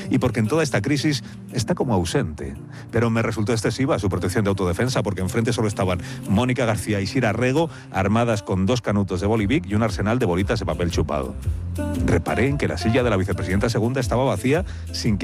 y porque en toda esta crisis está como ausente. Pero me resultó excesiva su protección de autodefensa, porque enfrente solo estaban Mónica García y Sira Rego, armadas con 2 canutos de Bolivic y un arsenal de bolitas de papel chupado. Reparé en que la silla de la vicepresidenta segunda estaba vacía sin que